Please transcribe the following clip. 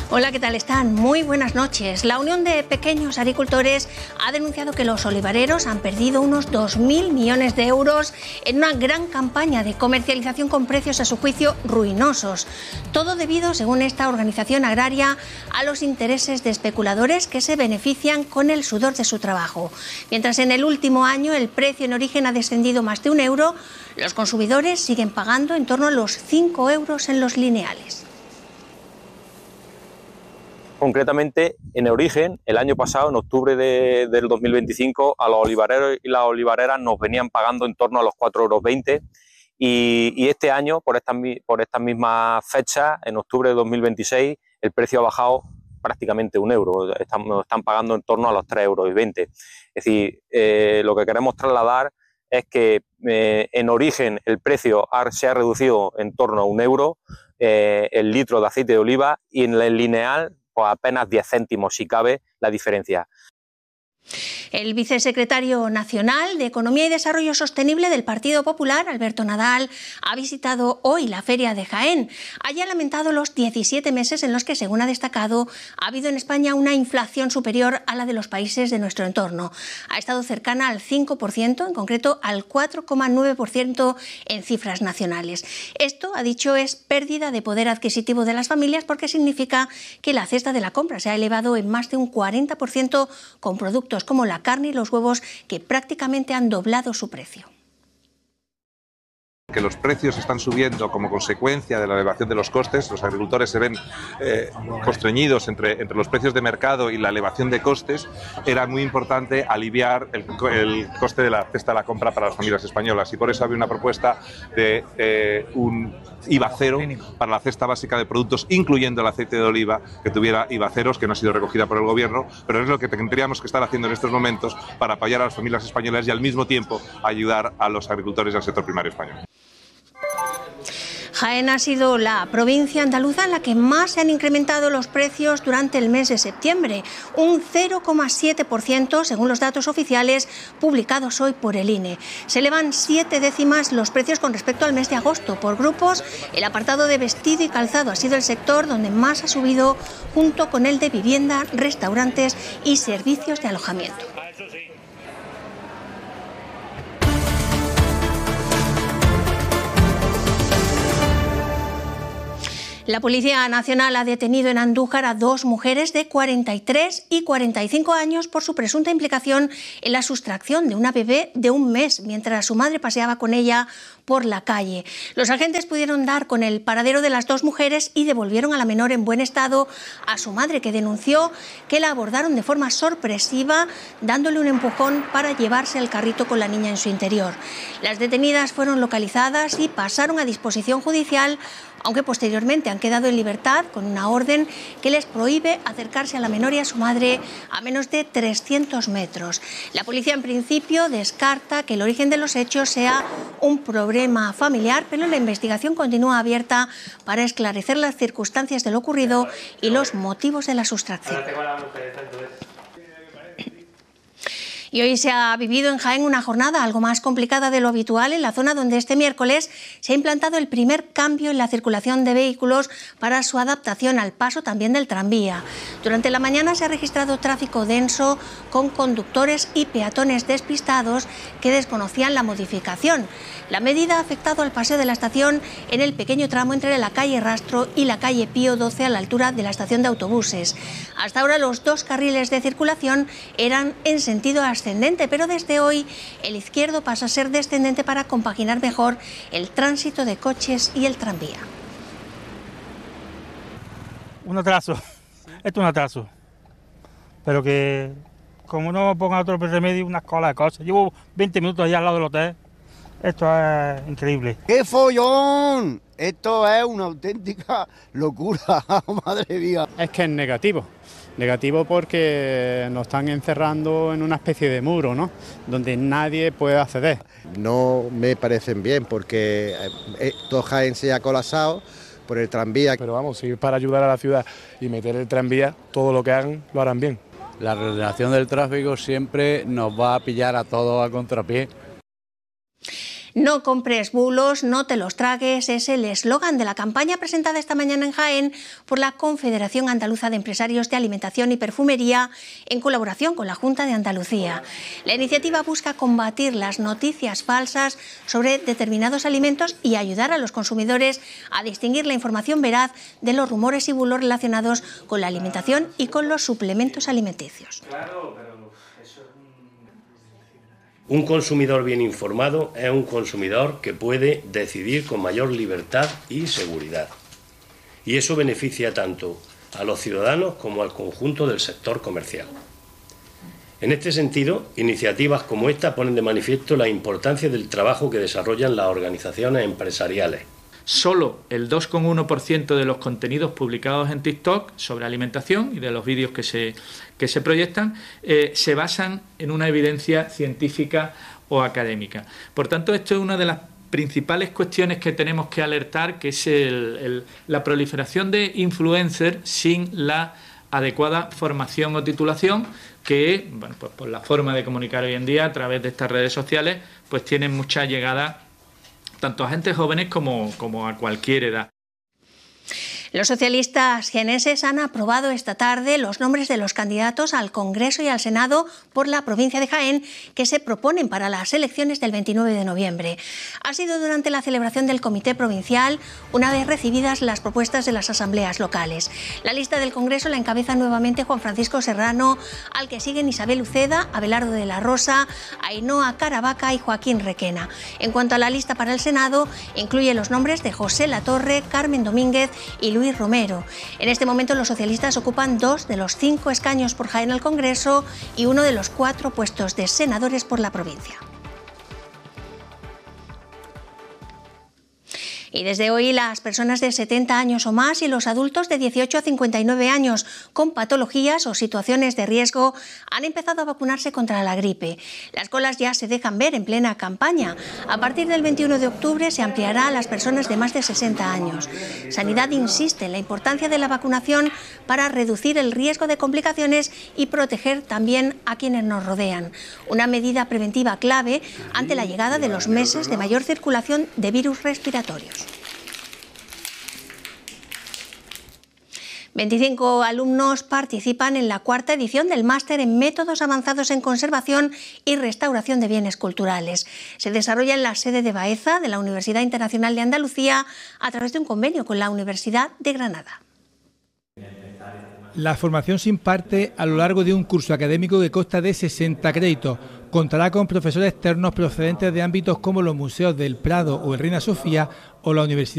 Hola, ¿qué tal están? Muy buenas noches. La Unión de Pequeños Agricultores ha denunciado que los olivareros han perdido unos 2.000 millones de euros en una gran campaña de comercialización con precios a su juicio ruinosos. Todo debido, según esta organización agraria, a los intereses de especuladores que se benefician con el sudor de su trabajo. Mientras en el último año el precio en origen ha descendido más de €1, los consumidores siguen pagando en torno a los 5 euros en los lineales. Concretamente, en origen, el año pasado, en octubre del 2025, a los olivareros y las olivareras nos venían pagando en torno a los 4,20 € y este año, por estas mismas fechas, en octubre de 2026, el precio ha bajado prácticamente €1. Nos están pagando en torno a los 3,20 €. Es decir, lo que queremos trasladar es que en origen el precio se ha reducido en torno a €1 el litro de aceite de oliva, y en el lineal pues apenas 10 céntimos, si cabe, la diferencia. El vicesecretario nacional de Economía y Desarrollo Sostenible del Partido Popular, Alberto Nadal, ha visitado hoy la Feria de Jaén. Allí ha lamentado los 17 meses en los que, según ha destacado, ha habido en España una inflación superior a la de los países de nuestro entorno. Ha estado cercana al 5%, en concreto al 4,9% en cifras nacionales. Esto, ha dicho, es pérdida de poder adquisitivo de las familias, porque significa que la cesta de la compra se ha elevado en más de un 40%, con productos como la carne y los huevos que prácticamente han doblado su precio. Que los precios están subiendo como consecuencia de la elevación de los costes. Los agricultores se ven constreñidos entre los precios de mercado y la elevación de costes. Era muy importante aliviar el coste de la cesta de la compra para las familias españolas, y por eso había una propuesta de un IVA cero para la cesta básica de productos, incluyendo el aceite de oliva, que tuviera IVA ceros, que no ha sido recogida por el Gobierno, pero es lo que tendríamos que estar haciendo en estos momentos para apoyar a las familias españolas y al mismo tiempo ayudar a los agricultores y al sector primario español. Jaén ha sido la provincia andaluza en la que más se han incrementado los precios durante el mes de septiembre, un 0,7% según los datos oficiales publicados hoy por el INE. Se elevan 7 décimas los precios con respecto al mes de agosto. Por grupos, el apartado de vestido y calzado ha sido el sector donde más ha subido, junto con el de vivienda, restaurantes y servicios de alojamiento. La Policía Nacional ha detenido en Andújar a 2 mujeres de 43 y 45 años por su presunta implicación en la sustracción de una bebé de 1 mes mientras su madre paseaba con ella por la calle. Los agentes pudieron dar con el paradero de las 2 mujeres y devolvieron a la menor en buen estado a su madre, que denunció que la abordaron de forma sorpresiva, dándole un empujón para llevarse el carrito con la niña en su interior. Las detenidas fueron localizadas y pasaron a disposición judicial, aunque posteriormente han quedado en libertad con una orden que les prohíbe acercarse a la menor y a su madre a menos de 300 metros. La policía, en principio, descarta que el origen de los hechos sea un problema familiar, pero la investigación continúa abierta para esclarecer las circunstancias de lo ocurrido y los motivos de la sustracción. Y hoy se ha vivido en Jaén una jornada algo más complicada de lo habitual en la zona donde este miércoles se ha implantado el primer cambio en la circulación de vehículos para su adaptación al paso también del tranvía. Durante la mañana se ha registrado tráfico denso con conductores y peatones despistados que desconocían la modificación. La medida ha afectado al paseo de la estación en el pequeño tramo entre la calle Rastro y la calle Pío XII a la altura de la estación de autobuses. Hasta ahora los 2 carriles de circulación eran en sentido ascendente, pero desde hoy el izquierdo pasa a ser descendente para compaginar mejor el tránsito de coches y el tranvía. Un atraso, esto es un atraso, pero que como no pongan otro remedio, unas colas de cosas. Llevo 20 minutos allá al lado del hotel, esto es increíble. ¡Qué follón! Esto es una auténtica locura, madre mía. Es que es negativo. Negativo porque nos están encerrando en una especie de muro, ¿no?, donde nadie puede acceder. No me parecen bien porque todo Jaén se ha colapsado por el tranvía. Pero vamos, si es para ayudar a la ciudad y meter el tranvía, todo lo que hagan lo harán bien. La reordenación del tráfico siempre nos va a pillar a todos a contrapié. No compres bulos, no te los tragues, es el eslogan de la campaña presentada esta mañana en Jaén por la Confederación Andaluza de Empresarios de Alimentación y Perfumería en colaboración con la Junta de Andalucía. La iniciativa busca combatir las noticias falsas sobre determinados alimentos y ayudar a los consumidores a distinguir la información veraz de los rumores y bulos relacionados con la alimentación y con los suplementos alimenticios. Un consumidor bien informado es un consumidor que puede decidir con mayor libertad y seguridad. Y eso beneficia tanto a los ciudadanos como al conjunto del sector comercial. En este sentido, iniciativas como esta ponen de manifiesto la importancia del trabajo que desarrollan las organizaciones empresariales. Solo el 2,1% de los contenidos publicados en TikTok sobre alimentación y de los vídeos que se proyectan se basan en una evidencia científica o académica. Por tanto, esto es una de las principales cuestiones que tenemos que alertar, que es la proliferación de influencers sin la adecuada formación o titulación que, bueno, pues por la forma de comunicar hoy en día a través de estas redes sociales, pues tienen mucha llegada tanto a gente jóvenes como a cualquier edad. Los socialistas jienenses han aprobado esta tarde los nombres de los candidatos al Congreso y al Senado por la provincia de Jaén que se proponen para las elecciones del 29 de noviembre. Ha sido durante la celebración del Comité Provincial, una vez recibidas las propuestas de las asambleas locales. La lista del Congreso la encabeza nuevamente Juan Francisco Serrano, al que siguen Isabel Uceda, Abelardo de la Rosa, Ainhoa Caravaca y Joaquín Requena. En cuanto a la lista para el Senado, incluye los nombres de José Latorre, Carmen Domínguez y Luis Romero. En este momento los socialistas ocupan 2 de los 5 escaños por Jaén al Congreso y 1 de los 4 puestos de senadores por la provincia. Y desde hoy las personas de 70 años o más y los adultos de 18 a 59 años con patologías o situaciones de riesgo han empezado a vacunarse contra la gripe. Las colas ya se dejan ver en plena campaña. A partir del 21 de octubre se ampliará a las personas de más de 60 años. Sanidad insiste en la importancia de la vacunación para reducir el riesgo de complicaciones y proteger también a quienes nos rodean. Una medida preventiva clave ante la llegada de los meses de mayor circulación de virus respiratorios. 25 alumnos participan en la 4ª edición del Máster en Métodos Avanzados en Conservación y Restauración de Bienes Culturales. Se desarrolla en la sede de Baeza de la Universidad Internacional de Andalucía a través de un convenio con la Universidad de Granada. La formación se imparte a lo largo de un curso académico que consta de 60 créditos. Contará con profesores externos procedentes de ámbitos como los museos del Prado o el Reina Sofía o la Universidad